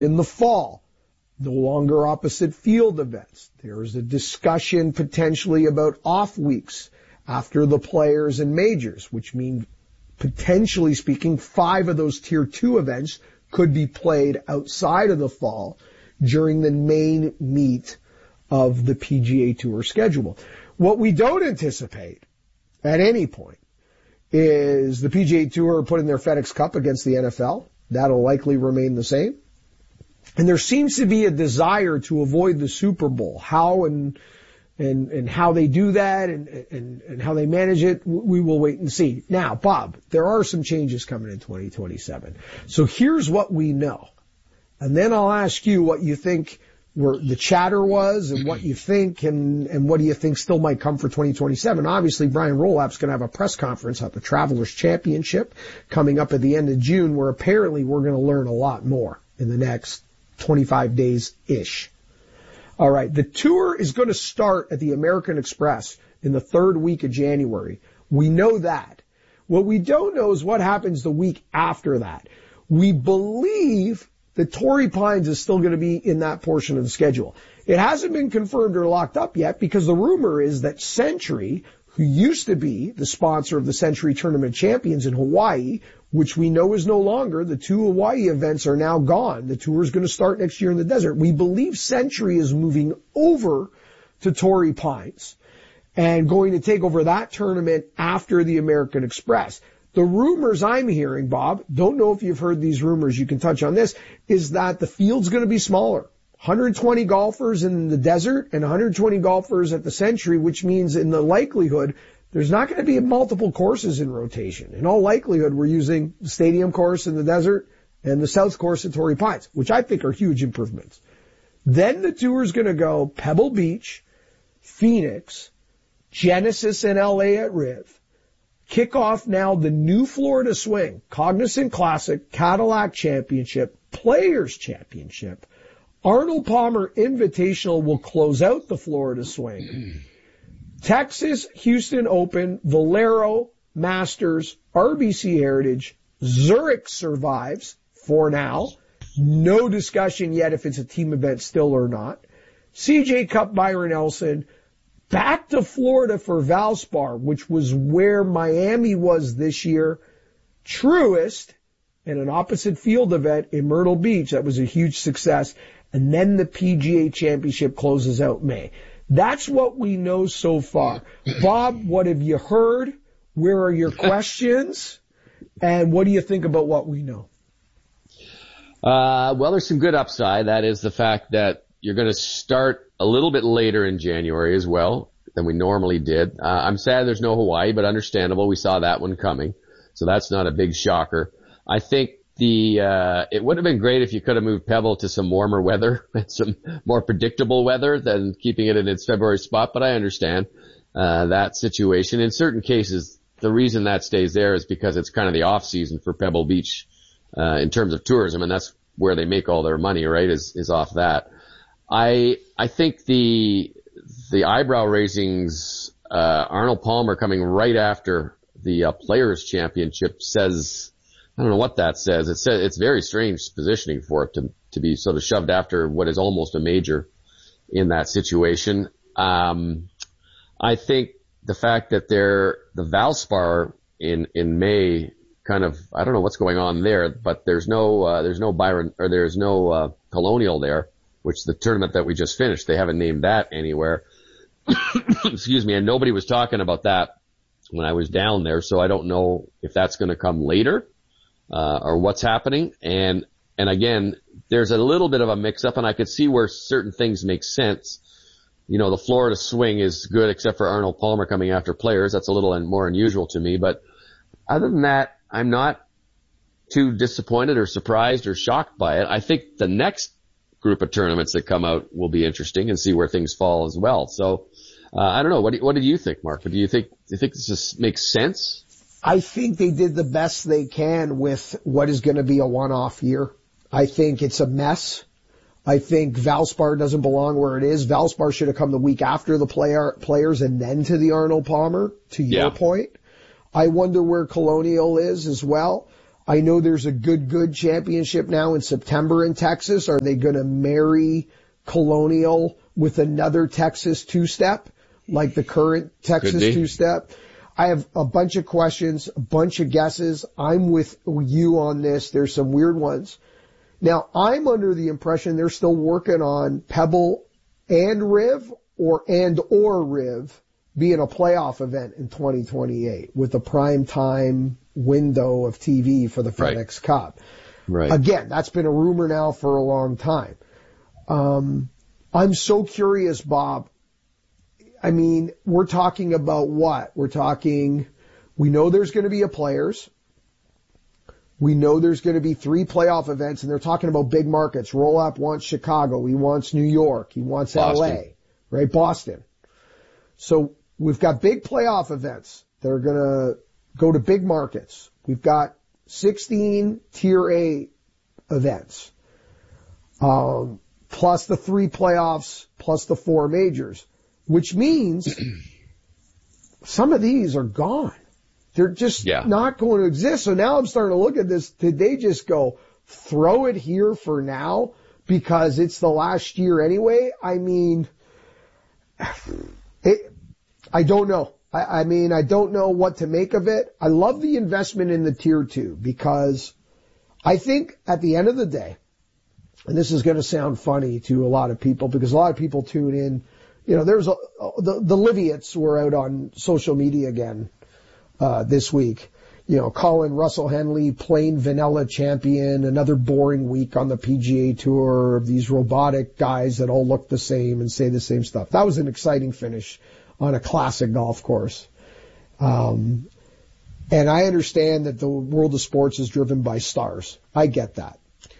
in the fall. No longer opposite field events. There's a discussion potentially about off weeks after the players and majors, which mean, potentially speaking, 5 of those tier 2 events could be played outside of the fall during the main meet of the PGA Tour schedule. What we don't anticipate at any point is the PGA Tour putting their FedEx Cup against the NFL. That'll likely remain the same. And there seems to be a desire to avoid the Super Bowl. How and how they do that and how they manage it, we will wait and see. Now, Bob, there are some changes coming in 2027. So here's what we know. And then I'll ask you what you think the chatter was and what you think and what do you think still might come for 2027. Obviously, Brian Rolap's going to have a press conference at the Travelers Championship coming up at the end of June, where apparently we're going to learn a lot more in the next 25 days-ish. All right, the tour is going to start at the American Express in the 3rd week of January. We know that. What we don't know is what happens the week after that. We believe that Torrey Pines is still going to be in that portion of the schedule. It hasn't been confirmed or locked up yet because the rumor is that Century, who used to be the sponsor of the Century Tournament Champions in Hawaii, which we know is no longer, the 2 Hawaii events are now gone. The tour is going to start next year in the desert. We believe Century is moving over to Torrey Pines and going to take over that tournament after the American Express. The rumors I'm hearing, Bob, don't know if you've heard these rumors, you can touch on this, is that the field's going to be smaller. 120 golfers in the desert and 120 golfers at the Century, which means in the likelihood there's not going to be multiple courses in rotation. In all likelihood, we're using the stadium course in the desert and the south course at Torrey Pines, which I think are huge improvements. Then the tour is going to go Pebble Beach, Phoenix, Genesis and LA at Riv, kick off now the new Florida Swing, Cognizant Classic, Cadillac Championship, Players Championship, Arnold Palmer Invitational will close out the Florida Swing. Texas, Houston Open, Valero, Masters, RBC Heritage, Zurich survives for now. No discussion yet if it's a team event still or not. CJ Cup, Byron Nelson, back to Florida for Valspar, which was where Miami was this year. Truist, and an opposite field event in Myrtle Beach. That was a huge success. And then the PGA Championship closes out May. That's what we know so far. Bob, what have you heard? Where are your questions? And what do you think about what we know? Well, there's some good upside. That is the fact that you're going to start a little bit later in January as well than we normally did. I'm sad there's no Hawaii, but understandable. We saw that one coming. So that's not a big shocker. I think it would have been great if you could have moved Pebble to some warmer weather and some more predictable weather than keeping it in its February spot, but I understand that situation. In certain cases, the reason that stays there is because it's kind of the off season for Pebble Beach in terms of tourism, and that's where they make all their money, right, is off that. I think the eyebrow raisings, Arnold Palmer coming right after the Players Championship says, I don't know what that says. It says it's very strange positioning for it to be sort of shoved after what is almost a major in that situation. I think the fact that the Valspar in May kind of, I don't know what's going on there, but there's no Byron, or there's no Colonial there, which the tournament that we just finished, they haven't named that anywhere. Excuse me, and nobody was talking about that when I was down there, so I don't know if that's going to come later. Or what's happening. And again, there's a little bit of a mix up, and I could see where certain things make sense. You know, the Florida Swing is good except for Arnold Palmer coming after Players. That's a little more unusual to me, but other than that, I'm not too disappointed or surprised or shocked by it. I think the next group of tournaments that come out will be interesting and see where things fall as well. So, I don't know. What do you think, Mark? Do you think this just makes sense? I think they did the best they can with what is going to be a one-off year. I think it's a mess. I think Valspar doesn't belong where it is. Valspar should have come the week after the Players and then to the Arnold Palmer, to your point. I wonder where Colonial is as well. I know there's a good championship now in September in Texas. Are they going to marry Colonial with another Texas two-step, like the current Texas two-step? I have a bunch of questions, a bunch of guesses. I'm with you on this. There's some weird ones. Now, I'm under the impression they're still working on Pebble and Riv or Riv being a playoff event in 2028 with a prime time window of TV for the FedEx Cup. Right. Again, that's been a rumor now for a long time. I'm so curious, Bob. I mean, we're talking about what? We know there's going to be a Players. We know there's going to be 3 playoff events, and they're talking about big markets. Roll-Up wants Chicago. He wants New York. He wants Boston. LA, right? Boston. So we've got big playoff events that are going to go to big markets. We've got 16 Tier A events, plus the 3 playoffs, plus the 4 majors, which means some of these are gone. They're just not going to exist. So now I'm starting to look at this. Did they just go throw it here for now because it's the last year anyway? I mean, I don't know. I mean, I don't know what to make of it. I love the investment in the Tier 2 because I think at the end of the day, and this is going to sound funny to a lot of people because a lot of people tune in. You know, there's the Liviots were out on social media again this week. You know, calling Russell Henley plain vanilla champion, another boring week on the PGA Tour of these robotic guys that all look the same and say the same stuff. That was an exciting finish on a classic golf course. And I understand that the world of sports is driven by stars. I get that.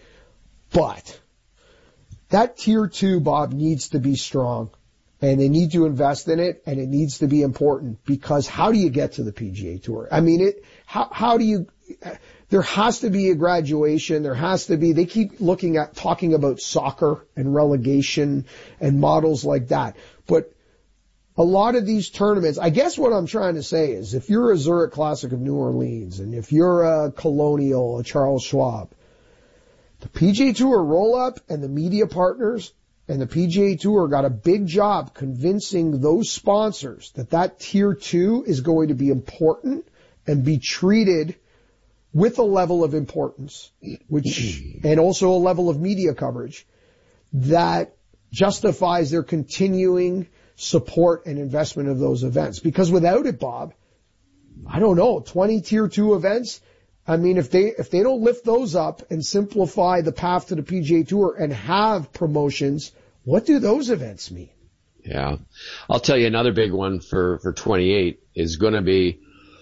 But that Tier 2, Bob, needs to be strong. And they need to invest in it, and it needs to be important because how do you get to the PGA Tour? I mean, how do you, there has to be a graduation. There has to be, they keep talking about soccer and relegation and models like that. But a lot of these tournaments, I guess what I'm trying to say is if you're a Zurich Classic of New Orleans and if you're a Colonial, a Charles Schwab, the PGA Tour roll-up and the media partners and the PGA Tour got a big job convincing those sponsors that Tier 2 is going to be important and be treated with a level of importance, and also a level of media coverage that justifies their continuing support and investment of those events. Because without it, Bob, I don't know, 20 Tier 2 events, I mean, if they don't lift those up and simplify the path to the PGA Tour and have promotions, what do those events mean? Yeah. I'll tell you another big one for 28 is going to be,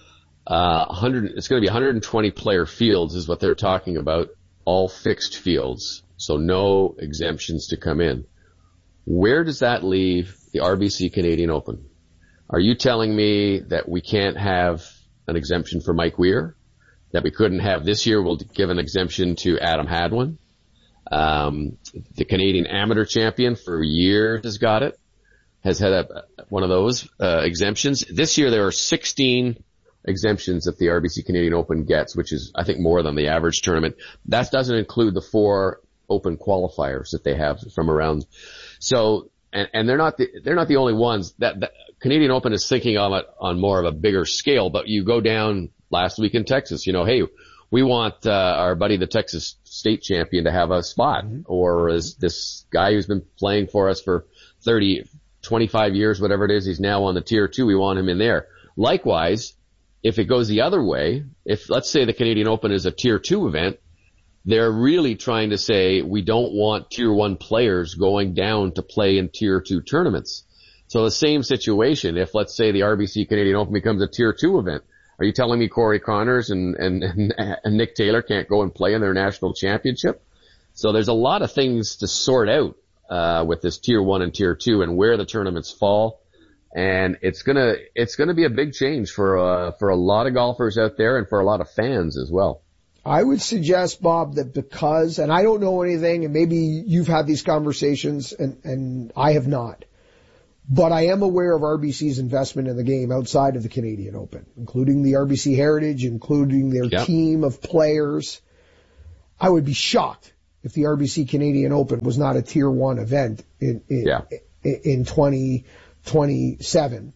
it's going to be 120 player fields is what they're talking about, all fixed fields. So no exemptions to come in. Where does that leave the RBC Canadian Open? Are you telling me that we can't have an exemption for Mike Weir? That we couldn't have this year? We'll give an exemption to Adam Hadwin. The Canadian Amateur Champion for years has had one of those exemptions. This year there are 16 exemptions that the RBC Canadian Open gets, which is, I think, more than the average tournament. That doesn't include the 4 open qualifiers that they have from around. So, and they're not the only ones. That Canadian Open is thinking of it on more of a bigger scale, but you go down last week in Texas, you know, hey, we want our buddy, the Texas state champion, to have a spot. Or is this guy who's been playing for us for 30, 25 years, whatever it is, he's now on the Tier 2, we want him in there. Likewise, if it goes the other way, if let's say the Canadian Open is a Tier 2 event, they're really trying to say we don't want Tier 1 players going down to play in Tier 2 tournaments. So the same situation, if let's say the RBC Canadian Open becomes a Tier 2 event, are you telling me Corey Connors and Nick Taylor can't go and play in their national championship? So there's a lot of things to sort out with this Tier 1 and Tier 2 and where the tournaments fall. And it's gonna be a big change for a lot of golfers out there and for a lot of fans as well. I would suggest, Bob, that because, and I don't know anything, and maybe you've had these conversations and I have not, But I am aware of RBC's investment in the game outside of the Canadian Open, including the RBC Heritage, including their team of players. I would be shocked if the RBC Canadian Open was not a Tier 1 event in 2027.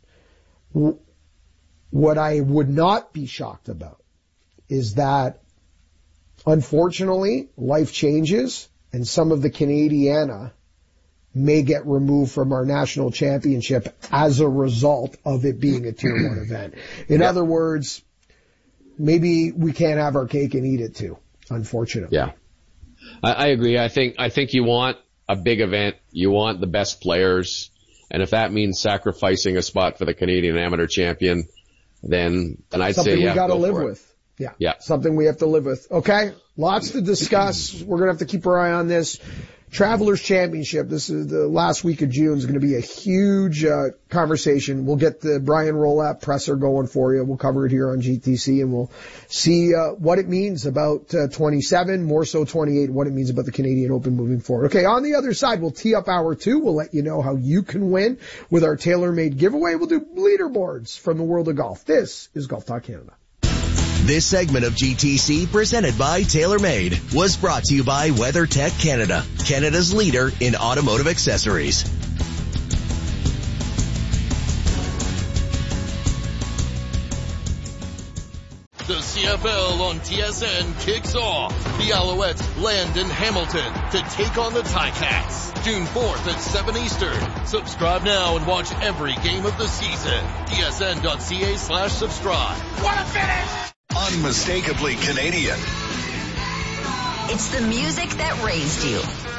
What I would not be shocked about is that, unfortunately, life changes and some of the Canadiana may get removed from our national championship as a result of it being a Tier 1 event. In other words, maybe we can't have our cake and eat it too, unfortunately. Yeah. I agree. I think you want a big event. You want the best players. And if that means sacrificing a spot for the Canadian Amateur Champion, then I'd something say, we got to live with. Yeah. Something we have to live with. Okay. Lots to discuss. We're going to have to keep our eye on this. Travelers Championship. This is the last week of June. Is going to be a huge conversation. We'll get the Brian Rolapp presser going for you. We'll cover it here on GTC, and we'll see what it means about 27, more so 28, what it means about the Canadian Open moving forward. Okay, on the other side, we'll tee up hour 2. We'll let you know how you can win with our tailor-made giveaway. We'll do leaderboards from the world of golf. This is Golf Talk Canada. This segment of GTC, presented by TaylorMade, was brought to you by WeatherTech Canada, Canada's leader in automotive accessories. The CFL on TSN kicks off. The Alouettes land in Hamilton to take on the Ticats. June 4th at 7 Eastern. Subscribe now and watch every game of the season. TSN.ca/subscribe. What a finish! Unmistakably Canadian. It's the music that raised you.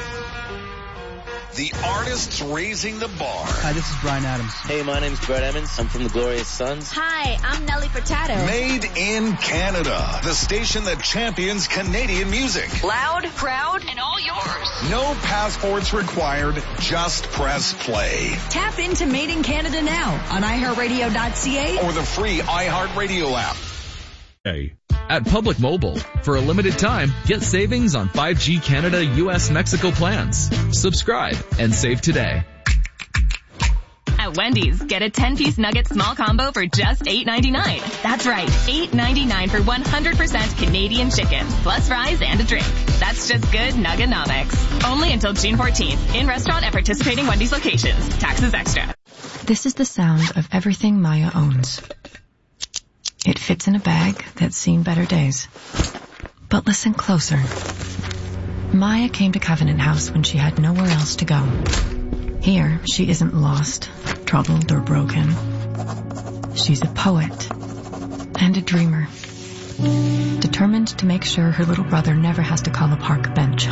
The artists raising the bar. Hi, this is Bryan Adams. Hey, my name's Brett Emmons. I'm from the Glorious Sons. Hi, I'm Nelly Furtado. Made in Canada. The station that champions Canadian music. Loud, proud, and all yours. No passports required. Just press play. Tap into Made in Canada now on iHeartRadio.ca or the free iHeartRadio app. At Public Mobile, for a limited time, get savings on 5G Canada, US, Mexico plans. Subscribe and save today. At Wendy's, get a 10-piece nugget small combo for just $8.99. That's right, $8.99 for 100% Canadian chicken, plus fries and a drink. That's just good Nuggenomics. Only until June 14th, in restaurant at participating Wendy's locations. Taxes extra. This is the sound of everything Maya owns. It fits in a bag that's seen better days. But listen closer. Maya came to Covenant House when she had nowhere else to go. Here, she isn't lost, troubled, or broken. She's a poet and a dreamer, determined to make sure her little brother never has to call a park bench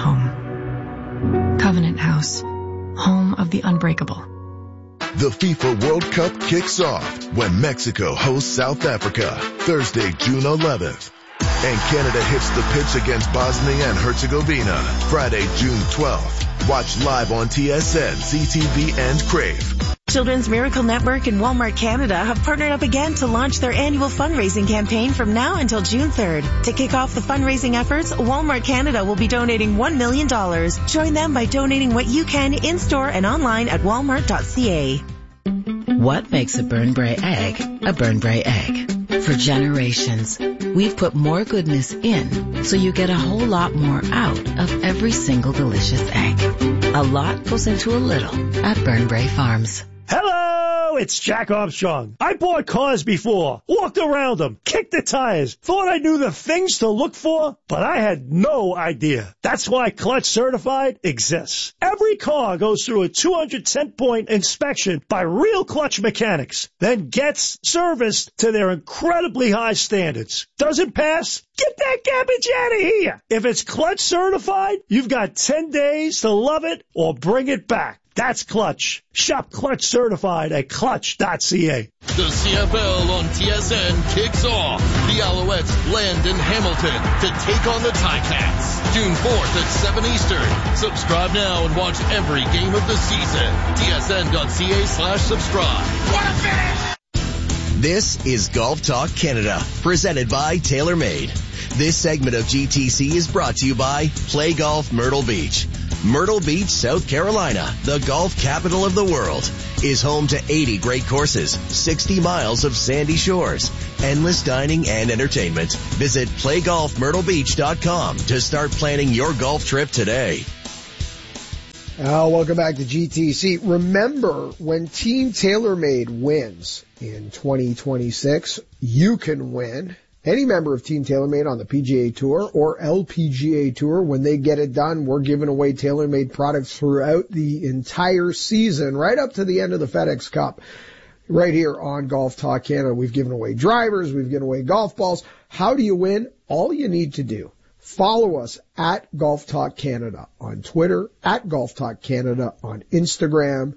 home. Covenant House, home of the unbreakable. The FIFA World Cup kicks off when Mexico hosts South Africa, Thursday, June 11th. And Canada hits the pitch against Bosnia and Herzegovina, Friday, June 12th. Watch live on TSN, CTV, and Crave. Children's Miracle Network and Walmart Canada have partnered up again to launch their annual fundraising campaign from now until June 3rd. To kick off the fundraising efforts, Walmart Canada will be donating $1 million. Join them by donating what you can in-store and online at walmart.ca. What makes a Burnbrae egg a Burnbrae egg? For generations, we've put more goodness in so you get a whole lot more out of every single delicious egg. A lot goes into a little at Burnbrae Farms. Hello, it's Jack Armstrong. I bought cars before, walked around them, kicked the tires, thought I knew the things to look for, but I had no idea. That's why Clutch Certified exists. Every car goes through a 210-point inspection by real Clutch mechanics, then gets serviced to their incredibly high standards. Doesn't pass? Get that garbage out of here. If it's Clutch Certified, you've got 10 days to love it or bring it back. That's Clutch. Shop Clutch Certified at clutch.ca. The CFL on TSN kicks off. The Alouettes land in Hamilton to take on the Ticats. June 4th at 7 Eastern. Subscribe now and watch every game of the season. TSN.ca/subscribe. What a finish! This is Golf Talk Canada, presented by TaylorMade. This segment of GTC is brought to you by Play Golf Myrtle Beach. Myrtle Beach, South Carolina, the golf capital of the world, is home to 80 great courses, 60 miles of sandy shores, endless dining and entertainment. Visit playgolfmyrtlebeach.com to start planning your golf trip today. Welcome back to GTC. Remember, when Team TaylorMade wins in 2026, you can win. Any member of Team TaylorMade on the PGA Tour or LPGA Tour, when they get it done, we're giving away TaylorMade products throughout the entire season, right up to the end of the FedEx Cup. Right here on Golf Talk Canada, we've given away drivers, we've given away golf balls. How do you win? All you need to do, follow us at Golf Talk Canada on Twitter, at Golf Talk Canada on Instagram,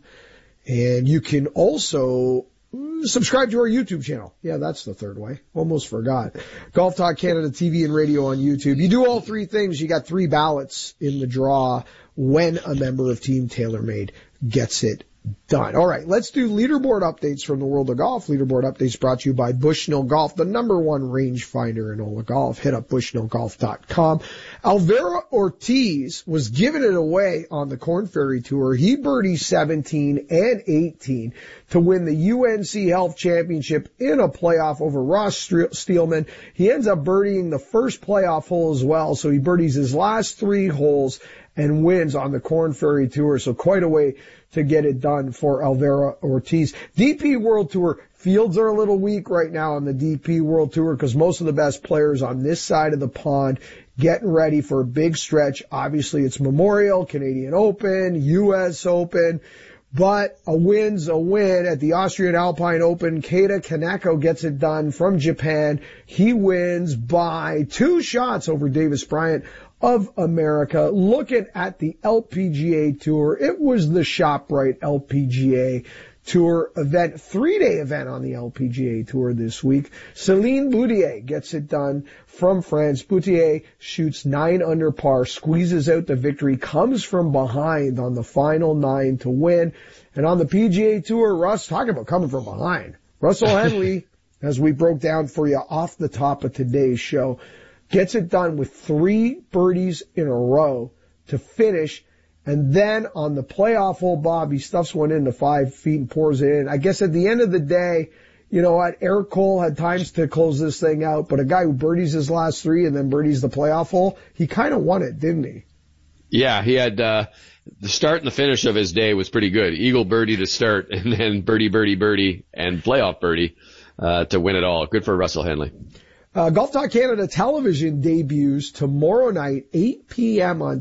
and you can also subscribe to our YouTube channel. Yeah, that's the third way. Almost forgot. Golf Talk Canada TV and radio on YouTube. You do all three things, you got 3 ballots in the draw when a member of Team TaylorMade gets it done. All right, let's do leaderboard updates from the world of golf. Leaderboard updates brought to you by Bushnell Golf, the #1 rangefinder in all of golf. Hit up bushnellgolf.com. Alvaro Ortiz was giving it away on the Korn Ferry Tour. He birdied 17 and 18 to win the UNC Health Championship in a playoff over Ross Steelman. He ends up birdieing the first playoff hole as well, so he birdies his last 3 holes and wins on the Korn Ferry Tour. So quite a way to get it done for Alvaro Ortiz. DP World Tour, fields are a little weak right now on the DP World Tour because most of the best players on this side of the pond getting ready for a big stretch. Obviously it's Memorial, Canadian Open, US Open, but a win's a win at the Austrian Alpine Open. Keita Kaneko gets it done from Japan. He wins by 2 shots over Davis Bryant of America. Looking at the LPGA Tour, it was the ShopRite LPGA Tour event, 3-day event on the LPGA Tour this week. Céline Boutier gets it done from France. Boutier shoots 9 under par, squeezes out the victory, comes from behind on the final 9 to win. And on the PGA Tour, Russ, talking about coming from behind, Russell Henley, as we broke down for you off the top of today's show, gets it done with 3 birdies in a row to finish. And then on the playoff hole, Bob, he stuffs one into 5 feet and pours it in. I guess at the end of the day, you know what, Eric Cole had times to close this thing out, but a guy who birdies his last 3 and then birdies the playoff hole, he kind of won it, didn't he? Yeah, he had, the start and the finish of his day was pretty good. Eagle birdie to start and then birdie, and playoff birdie, to win it all. Good for Russell Henley. Golf Talk Canada television debuts tomorrow night, 8 p.m. on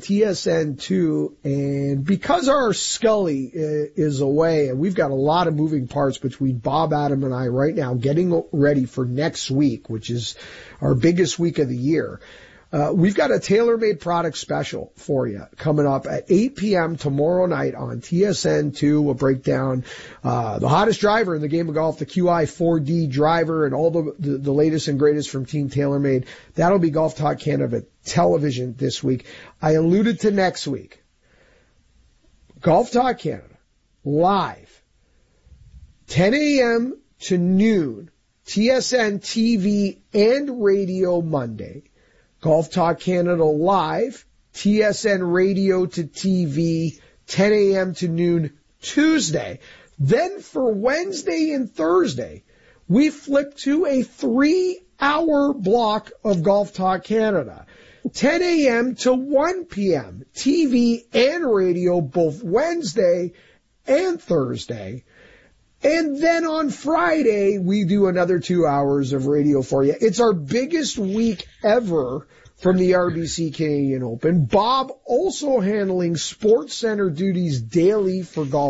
TSN2. And because our Scully is away and we've got a lot of moving parts between Bob, Adam, and I right now getting ready for next week, which is our biggest week of the year, we've got a TaylorMade product special for you coming up at 8 p.m. tomorrow night on TSN2. We'll break down the hottest driver in the game of golf, the QI4D driver, and all the latest and greatest from Team TaylorMade. That'll be Golf Talk Canada television this week. I alluded to next week. Golf Talk Canada, live, 10 a.m. to noon, TSN TV and radio Monday. Golf Talk Canada live, TSN radio to TV, 10 a.m. to noon Tuesday. Then for Wednesday and Thursday, we flip to a 3-hour block of Golf Talk Canada. 10 a.m. to 1 p.m. TV and radio both Wednesday and Thursday. And then on Friday, we do another 2 hours of radio for you. It's our biggest week ever from the RBC Canadian Open. Bob also handling Sports Center duties daily for for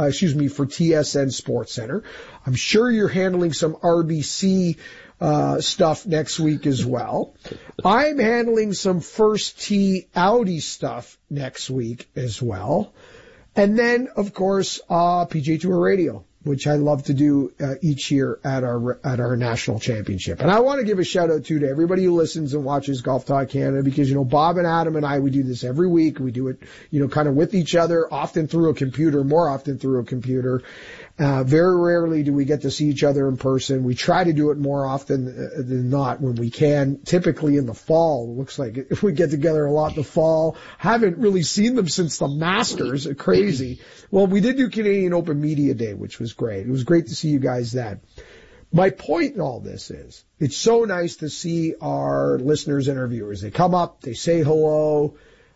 TSN Sports Center. I'm sure you're handling some RBC stuff next week as well. I'm handling some First Tee Audi stuff next week as well. And then, of course, PGA Tour Radio, which I love to do each year at our national championship. And I want to give a shout out to everybody who listens and watches Golf Talk Canada because, you know, Bob and Adam and I, we do this every week. We do it, you know, kind of with each other, often through a computer, more often through a computer. Very rarely do we get to see each other in person. We try to do it more often than not when we can, typically in the fall. It looks like if we get together a lot in the fall. Haven't really seen them since the Masters. Crazy. Well, we did do Canadian Open Media Day, which was great. It was great to see you guys then. My point in all this is it's so nice to see our listeners and our viewers. They come up, they say hello.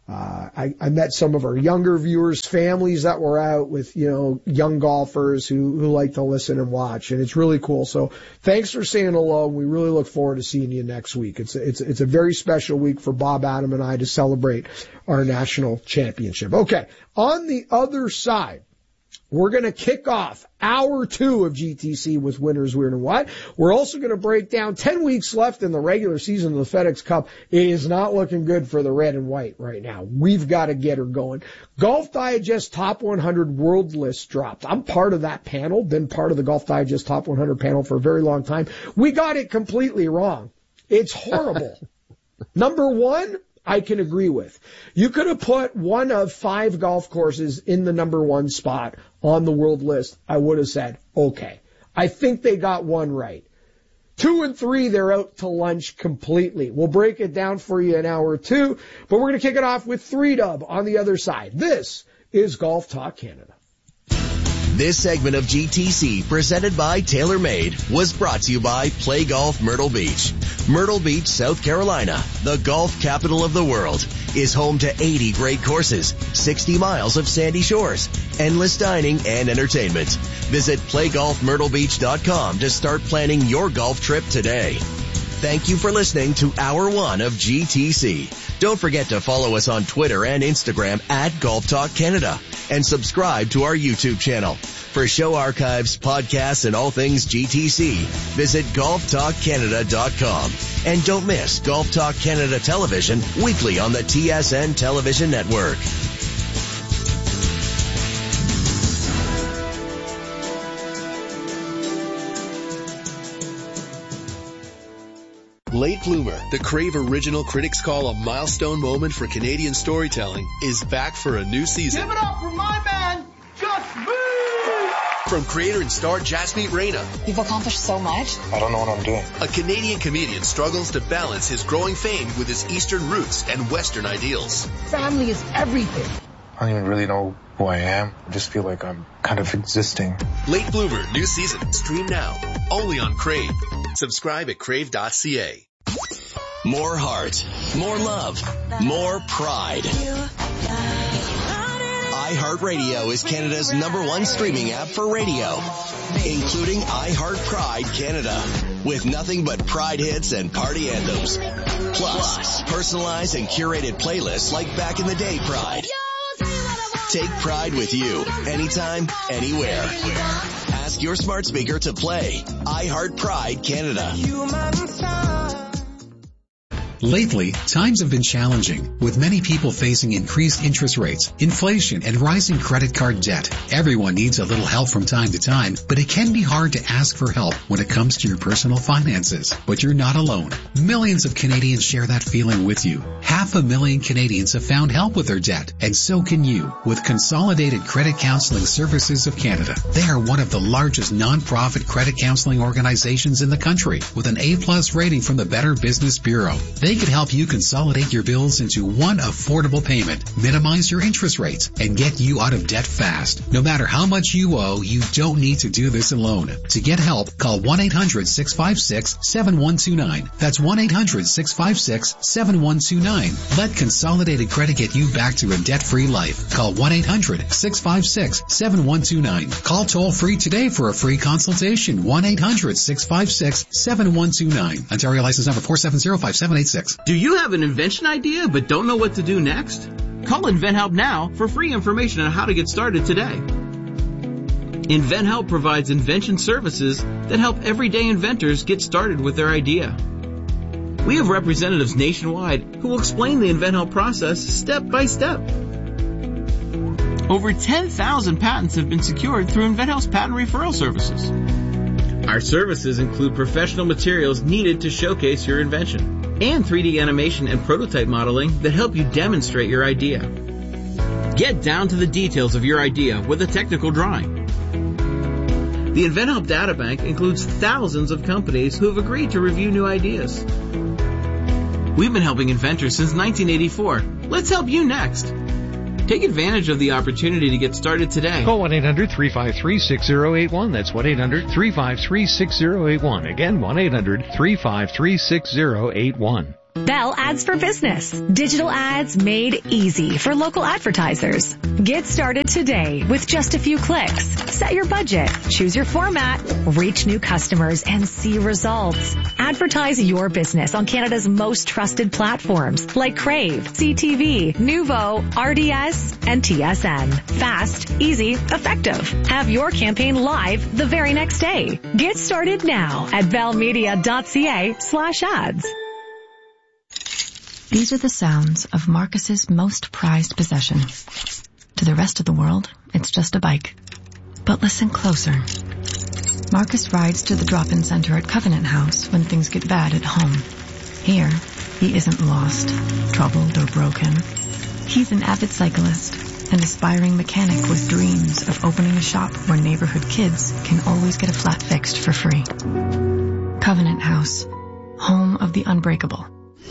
I met some of our younger viewers, families that were out with, young golfers who like to listen and watch, and it's really cool. So thanks for saying hello. We really look forward to seeing you next week. It's a very special week for Bob, Adam, and I to celebrate our national championship. Okay, on the other side, we're going to kick off hour 2 of GTC with Winners, Weird, and What. We're also going to break down 10 weeks left in the regular season of the FedEx Cup. It is not looking good for the red and white right now. We've got to get her going. Golf Digest Top 100 World List dropped. I'm part of that panel, been part of the Golf Digest Top 100 panel for a very long time. We got it completely wrong. It's horrible. Number 1, I can agree with. You could have put one of 5 golf courses in the number 1 spot on the world list. I would have said, okay. I think they got 1 right. 2 and 3, they're out to lunch completely. We'll break it down for you in hour 2, but we're going to kick it off with 3-Dub on the other side. This is Golf Talk Canada. This segment of GTC, presented by TaylorMade, was brought to you by Play Golf Myrtle Beach. Myrtle Beach, South Carolina, the golf capital of the world, is home to 80 great courses, 60 miles of sandy shores, endless dining and entertainment. Visit playgolfmyrtlebeach.com to start planning your golf trip today. Thank you for listening to Hour 1 of GTC. Don't forget to follow us on Twitter and Instagram at Golf Talk Canada and subscribe to our YouTube channel. For show archives, podcasts, and all things GTC, visit golftalkcanada.com. And don't miss Golf Talk Canada Television weekly on the TSN Television Network. Late Bloomer, the Crave original critics call a milestone moment for Canadian storytelling, is back for a new season. Give it up for my man, Just Move! From creator and star Jasmeet Reyna. You've accomplished so much. I don't know what I'm doing. A Canadian comedian struggles to balance his growing fame with his Eastern roots and Western ideals. Family is everything. I don't even really know who I am. I just feel like I'm kind of existing. Late Bloomer, new season. Stream now. Only on Crave. Subscribe at crave.ca. More heart, more love, more pride. iHeartRadio is Canada's #1 streaming app for radio, including iHeart Pride Canada, with nothing but Pride hits and party anthems. Plus, personalized and curated playlists like Back in the Day Pride. Take Pride with you, anytime, anywhere. Ask your smart speaker to play iHeart Pride Canada. Lately, times have been challenging, with many people facing increased interest rates, inflation, and rising credit card debt. Everyone needs a little help from time to time, but it can be hard to ask for help when it comes to your personal finances. But you're not alone. Millions of Canadians share that feeling with you. 500,000 Canadians have found help with their debt, and so can you, with Consolidated Credit Counseling Services of Canada. They are one of the largest non-profit credit counseling organizations in the country, with an A+ rating from the Better Business Bureau. They can help you consolidate your bills into one affordable payment, minimize your interest rates, and get you out of debt fast. No matter how much you owe, you don't need to do this alone. To get help, call 1-800-656-7129. That's 1-800-656-7129. Let Consolidated Credit get you back to a debt-free life. Call 1-800-656-7129. Call toll-free today for a free consultation. 1-800-656-7129. Ontario license number 4705786. Do you have an invention idea but don't know what to do next? Call InventHelp now for free information on how to get started today. InventHelp provides invention services that help everyday inventors get started with their idea. We have representatives nationwide who will explain the InventHelp process step by step. Over 10,000 patents have been secured through InventHelp's patent referral services. Our services include professional materials needed to showcase your invention, and 3D animation and prototype modeling that help you demonstrate your idea. Get down to the details of your idea with a technical drawing. The InventHelp Databank includes thousands of companies who have agreed to review new ideas. We've been helping inventors since 1984. Let's help you next. Take advantage of the opportunity to get started today. Call 1-800-353-6081. That's 1-800-353-6081. Again, 1-800-353-6081. Bell Ads for Business. Digital ads made easy for local advertisers. Get started today with just a few clicks. Set your budget, choose your format, reach new customers, and see results. Advertise your business on Canada's most trusted platforms like Crave, CTV, Nuvo, RDS, and TSN. Fast, easy, effective. Have your campaign live the very next day. Get started now at bellmedia.ca/ads. These are the sounds of Marcus's most prized possession. To the rest of the world, it's just a bike. But listen closer. Marcus rides to the drop-in center at Covenant House when things get bad at home. Here, he isn't lost, troubled, or broken. He's an avid cyclist, an aspiring mechanic with dreams of opening a shop where neighborhood kids can always get a flat fixed for free. Covenant House, home of the unbreakable.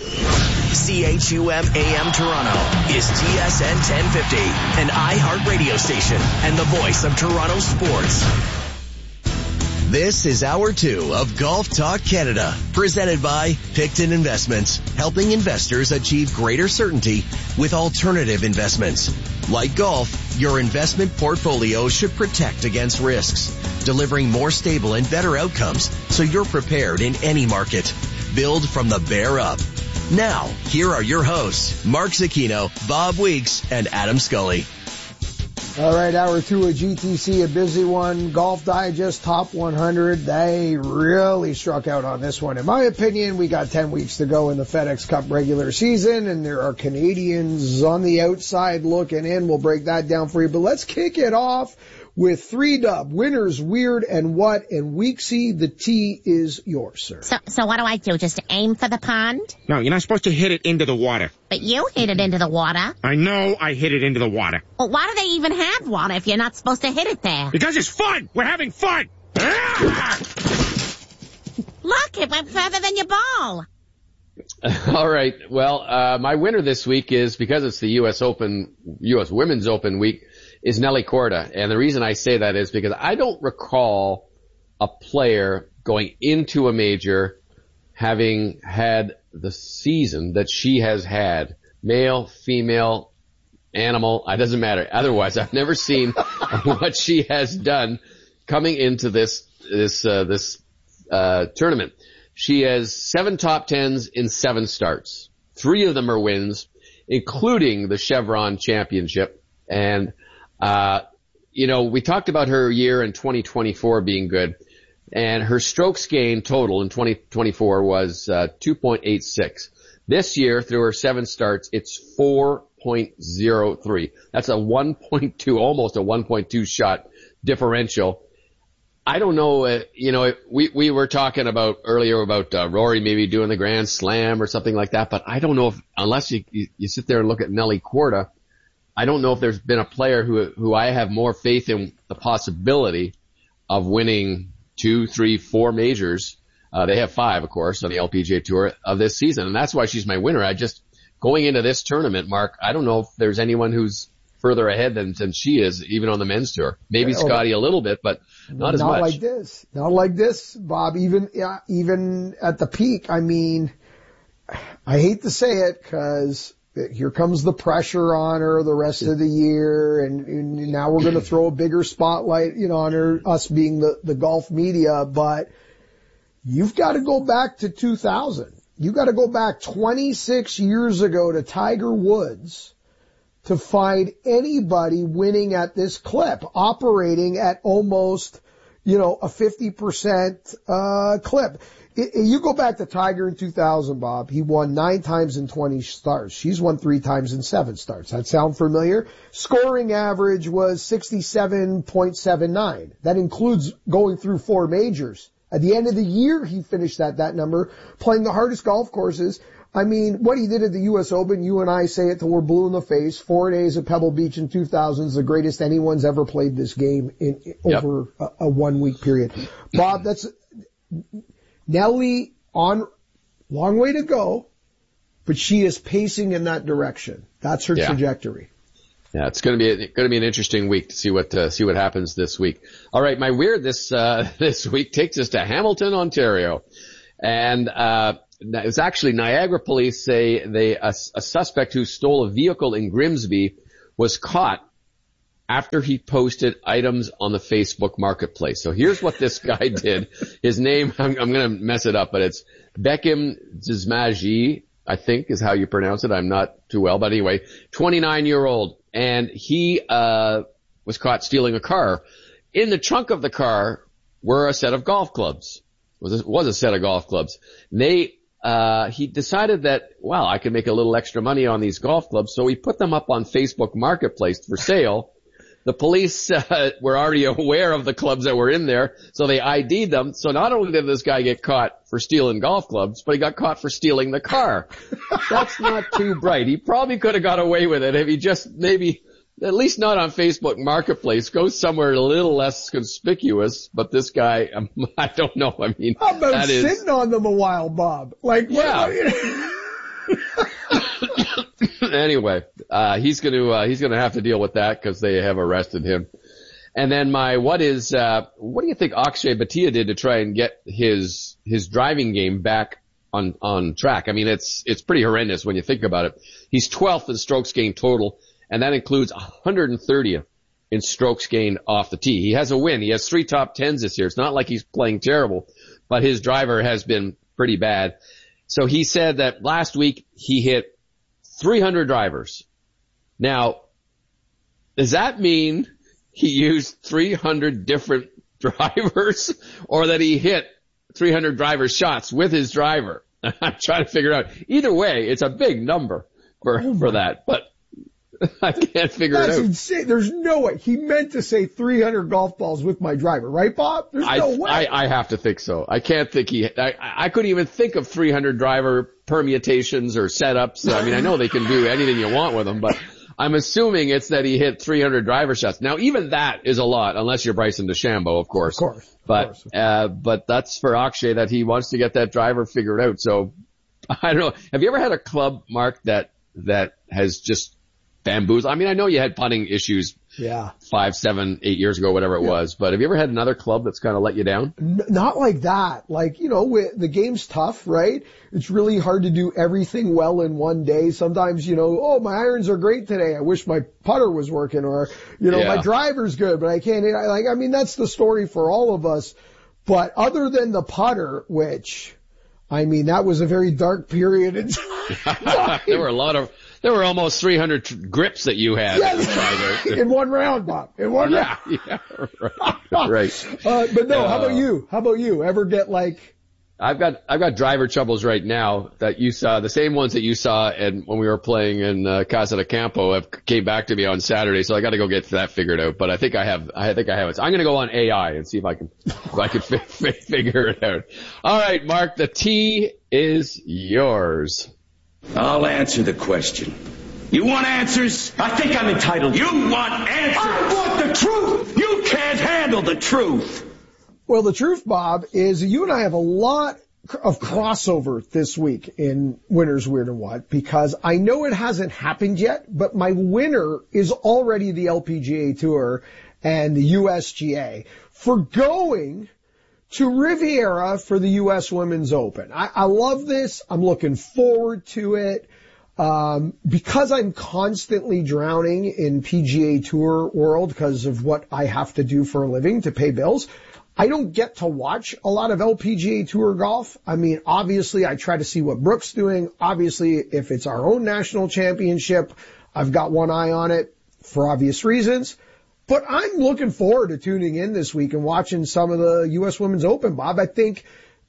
CHUM AM Toronto is TSN 1050, an iHeart radio station and the voice of Toronto sports. This is Hour 2 of Golf Talk Canada, presented by Picton Investments, helping investors achieve greater certainty with alternative investments. Like golf, your investment portfolio should protect against risks, delivering more stable and better outcomes so you're prepared in any market. Build from the bear up. Now, here are your hosts, Mark Zecchino, Bob Weeks, and Adam Scully. All right, Hour 2 of GTC, a busy one. Golf Digest Top 100. They really struck out on this one. In my opinion, we got 10 weeks to go in the FedEx Cup regular season, and there are Canadians on the outside looking in. We'll break that down for you. But let's kick it off with 3-dub, winners, weird, and what, and Weeksy, the tee is yours, sir. So what do I do, just aim for the pond? No, you're not supposed to hit it into the water. But you hit it into the water. I know I hit it into the water. Well, why do they even have water if you're not supposed to hit it there? Because it's fun! We're having fun! Look, it went further than your ball. All right, well, my winner this week is, because it's the U.S. Women's Open week, is Nelly Korda. And the reason I say that is because I don't recall a player going into a major having had the season that she has had. Male, female, animal, it doesn't matter. Otherwise, I've never seen what she has done coming into this tournament. She has 7 top 10s in 7 starts. 3 of them are wins, including the Chevron Championship. And we talked about her year in 2024 being good, and her strokes gained total in 2024 was 2.86. This year, through her 7 starts, it's 4.03. That's a 1.2, almost a 1.2 shot differential. I don't know, we were talking about earlier about Rory maybe doing the Grand Slam or something like that, but I don't know if, unless you sit there and look at Nelly Korda, I don't know if there's been a player who I have more faith in the possibility of winning 2, 3, 4 majors. They have 5, of course, on the LPGA Tour of this season, and that's why she's my winner. Going into this tournament, Mark, I don't know if there's anyone who's further ahead than she is, even on the men's tour. Maybe Scotty a little bit, but not as much. Not like this, Bob. Even at the peak, I mean, I hate to say it because here comes the pressure on her the rest of the year, and now we're going to throw a bigger spotlight, on her, us being the golf media, but you've got to go back to 2000. You got to go back 26 years ago to Tiger Woods to find anybody winning at this clip, operating at almost, a 50% clip. You go back to Tiger in 2000, Bob. He won 9 times in 20 starts. She's won 3 times in 7 starts. That sound familiar? Scoring average was 67.79. That includes going through 4 majors. At the end of the year, he finished that number, playing the hardest golf courses I mean, what he did at the U.S. Open, you and I say it till we're blue in the face. 4 days at Pebble Beach in 2000 is the greatest anyone's ever played this game over a 1 week period. Bob, that's Nelly on long way to go, but she is pacing in that direction. That's her trajectory. Yeah, it's going to be an interesting week to see what happens this week. All right, my weird this week takes us to Hamilton, Ontario, and it's actually Niagara police say a suspect who stole a vehicle in Grimsby was caught after he posted items on the Facebook Marketplace. So here's what this guy did. His name, I'm going to mess it up, but it's Bekim Dzmaji, I think is how you pronounce it. I'm not too well, but anyway, 29-year-old. And he was caught stealing a car. In the trunk of the car were a set of golf clubs. Was a set of golf clubs. He decided that, well, I could make a little extra money on these golf clubs, so he put them up on Facebook Marketplace for sale. The police were already aware of the clubs that were in there, so they ID'd them. So not only did this guy get caught for stealing golf clubs, but he got caught for stealing the car. That's not too bright. He probably could have got away with it if he just maybe, at least not on Facebook Marketplace, go somewhere a little less conspicuous. But this guy, I don't know. I mean, how about sitting on them a while, Bob? Like, yeah. Anyway, he's gonna have to deal with that because they have arrested him. And then what do you think Akshay Bhatia did to try and get his driving game back on track? I mean, it's pretty horrendous when you think about it. He's 12th in strokes gained total, and that includes 130th in strokes gained off the tee. He has a win. He has 3 top 10s this year. It's not like he's playing terrible, but his driver has been pretty bad. So he said that last week he hit 300 drivers. Now, does that mean he used 300 different drivers or that he hit 300 driver shots with his driver? I'm trying to figure out. Either way, it's a big number for that, but I can't figure it out. That's insane. There's no way. He meant to say 300 golf balls with my driver, right, Bob? There's no way. I have to think so. I can't think I couldn't even think of 300 driver permutations or setups. I mean, I know they can do anything you want with them, but I'm assuming it's that he hit 300 driver shots. Now, even that is a lot, unless you're Bryson DeChambeau, of course. Of course. But that's for Akshay that he wants to get that driver figured out. So, I don't know. Have you ever had a club, Mark, that has just bamboozled? I mean, I know you had putting issues 5, 7, 8 years ago, whatever it was, but have you ever had another club that's kind of let you down? Not like that. Like, the game's tough, right? It's really hard to do everything well in one day. Sometimes, oh, my irons are great today. I wish my putter was working, or, my driver's good, but I can't. I mean, that's the story for all of us. But other than the putter, which, I mean, that was a very dark period in time. There were almost 300 grips that you had. Yes. In one round, Bob. In one round. Yeah, right. But no, how about you? How about you? Ever get like... I've got driver troubles right now that you saw, the same ones that you saw and when we were playing in Casa de Campo came back to me on Saturday, so I got to go get that figured out. But I think I have it. So I'm going to go on AI and see if I can figure it out. All right, Mark, the tee is yours. I'll answer the question. You want answers? I think I'm entitled. You want answers? I want the truth! You can't handle the truth! Well, the truth, Bob, is you and I have a lot of crossover this week in Winners Weird and What, because I know it hasn't happened yet, but my winner is already the LPGA Tour and the USGA for going to Riviera for the U.S. Women's Open. I love this. I'm looking forward to it. Because I'm constantly drowning in PGA Tour world because of what I have to do for a living to pay bills, I don't get to watch a lot of LPGA Tour golf. I mean, obviously, I try to see what Brooke's doing. Obviously, if it's our own national championship, I've got one eye on it for obvious reasons. But I'm looking forward to tuning in this week and watching some of the U.S. Women's Open, Bob. I think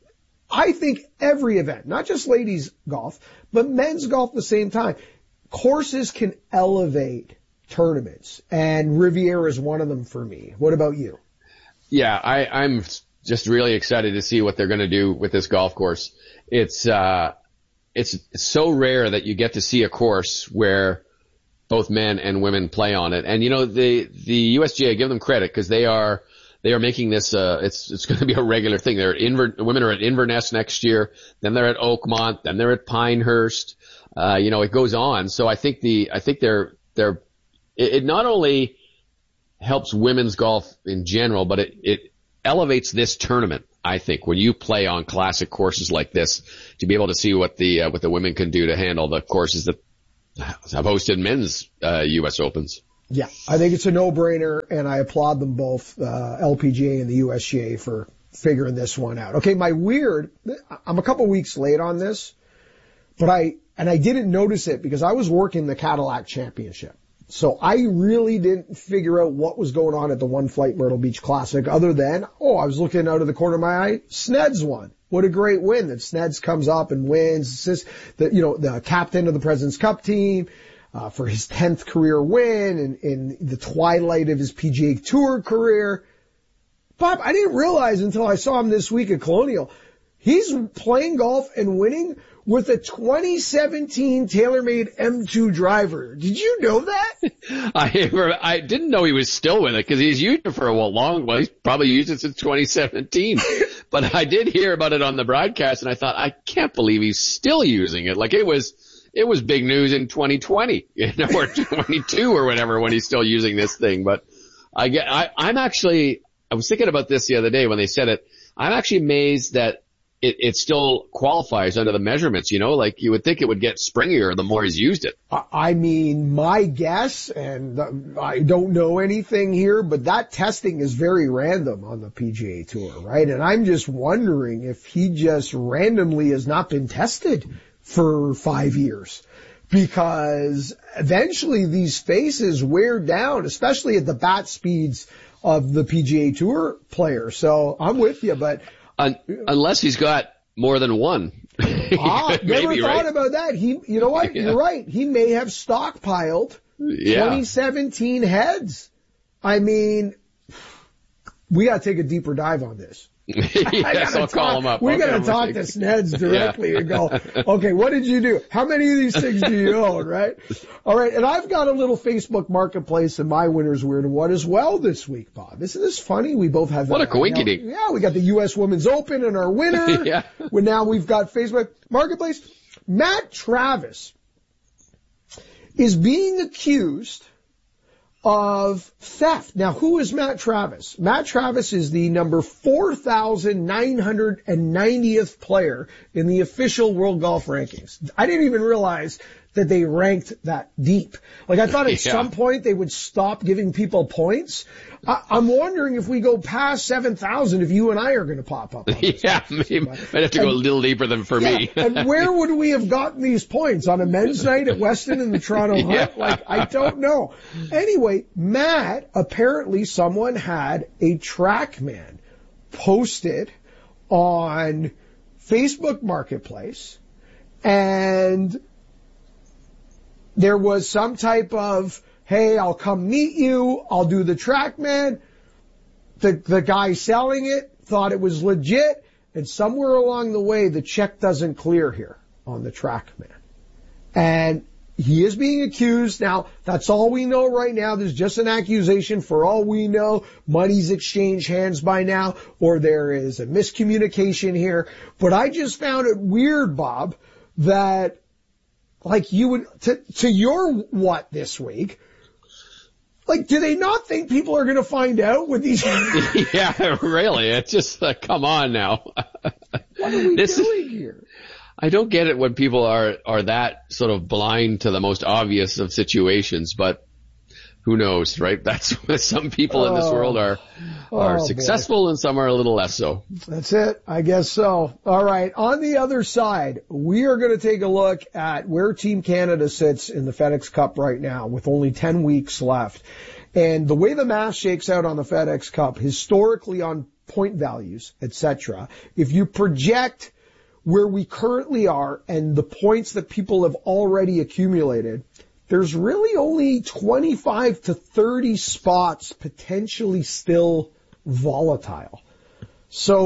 every event, not just ladies golf, but men's golf at the same time, courses can elevate tournaments, and Riviera is one of them for me. What about you? Yeah, I'm just really excited to see what they're going to do with this golf course. It's it's so rare that you get to see a course where both men and women play on it. And the USGA, give them credit, because they are making this, it's going to be a regular thing. Women are at Inverness next year, then they're at Oakmont, then they're at Pinehurst. It goes on. So I think it not only helps women's golf in general, but it elevates this tournament. I think when you play on classic courses like this, to be able to see what the women can do to handle the courses that have hosted men's U.S. Opens. Yeah, I think it's a no-brainer, and I applaud them both, LPGA and the USGA, for figuring this one out. Okay, I'm a couple weeks late on this, but I didn't notice it because I was working the Cadillac Championship. So I really didn't figure out what was going on at the One Flight Myrtle Beach Classic other than, I was looking out of the corner of my eye, Sneds won. What a great win that Sneds comes up and wins. The captain of the President's Cup team, for his 10th career win in the twilight of his PGA Tour career. Bob, I didn't realize until I saw him this week at Colonial, he's playing golf and winning with a 2017 TaylorMade M2 driver. Did you know that? I didn't know he was still with it, because he's used it for a long while. He's probably used it since 2017. But I did hear about it on the broadcast, and I thought, I can't believe he's still using it. Like, it was big news in 2020, or 22 or whatever, when he's still using this thing. But I was thinking about this the other day when they said it. I'm actually amazed that it still qualifies under the measurements, like you would think it would get springier the more he's used it. I mean, my guess, and I don't know anything here, but that testing is very random on the PGA Tour, right? And I'm just wondering if he just randomly has not been tested for 5 years, because eventually these faces wear down, especially at the bat speeds of the PGA Tour player. So I'm with you, but unless he's got more than one. Never thought about that. You know what? Yeah. You're right. He may have stockpiled 2017 heads. I mean, we got to take a deeper dive on this. Yes, I'll call him up. We got to talk to Sneds directly and go, okay, what did you do? How many of these things do you own, right? All right, and I've got a little Facebook marketplace in my Winner's Weird and What as well this week, Bob. Isn't this funny? We both have... What a coinkydink. Yeah, we got the U.S. Women's Open and our winner. Yeah. Now we've got Facebook Marketplace. Matt Travis is being accused of theft. Now, who is Matt Travis? Matt Travis is the number 4,990th player in the official World Golf Rankings. I didn't even realize that they ranked that deep. Like, I thought at some point they would stop giving people points. I'm wondering if we go past 7,000 if you and I are going to pop up. Yeah, maybe. Might have to go a little deeper than for me. And where would we have gotten these points? On a men's night at Weston in the Toronto Hunt? Like, I don't know. Anyway, Matt, apparently someone had a TrackMan posted on Facebook Marketplace, and there was some type of, hey, I'll come meet you, I'll do the TrackMan. The guy selling it thought it was legit, and somewhere along the way, the check doesn't clear here on the TrackMan. And he is being accused. Now, that's all we know right now. There's just an accusation. For all we know, money's exchanged hands by now, or there is a miscommunication here. But I just found it weird, Bob, that like you would, to your what this week, like, do they not think people are going to find out with these? Yeah, really. It's just, come on now. What are we doing here? I don't get it when people are that sort of blind to the most obvious of situations, but who knows, right? That's what some people in this world are successful, and some are a little less so. That's it. I guess so. All right. On the other side, we are going to take a look at where Team Canada sits in the FedEx Cup right now with only 10 weeks left. And the way the math shakes out on the FedEx Cup, historically on point values, etc., if you project where we currently are and the points that people have already accumulated, there's really only 25 to 30 spots potentially still volatile. So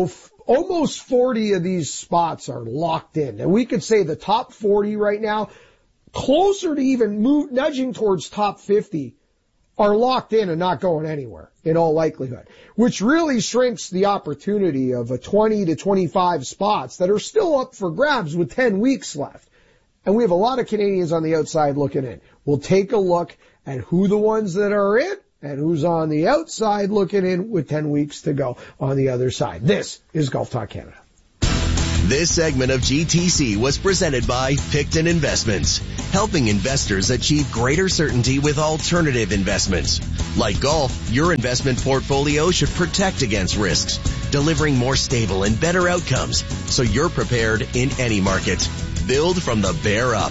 almost 40 of these spots are locked in. And we could say the top 40 right now, closer to even nudging towards top 50, are locked in and not going anywhere in all likelihood, which really shrinks the opportunity of a 20 to 25 spots that are still up for grabs with 10 weeks left. And we have a lot of Canadians on the outside looking in. We'll take a look at who the ones that are in and who's on the outside looking in with 10 weeks to go on the other side. This is Golf Talk Canada. This segment of GTC was presented by Picton Investments, helping investors achieve greater certainty with alternative investments. Like golf, your investment portfolio should protect against risks, delivering more stable and better outcomes so you're prepared in any market. Build from the bear up.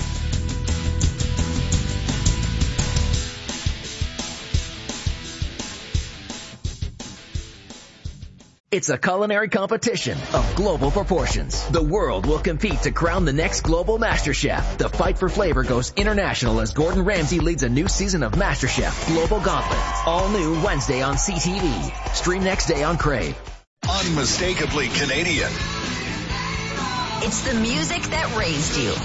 It's a culinary competition of global proportions. The world will compete to crown the next global MasterChef. The fight for flavor goes international as Gordon Ramsay leads a new season of MasterChef Global Gauntlet. All new Wednesday on CTV. Stream next day on Crave. Unmistakably Canadian. It's the music that raised you.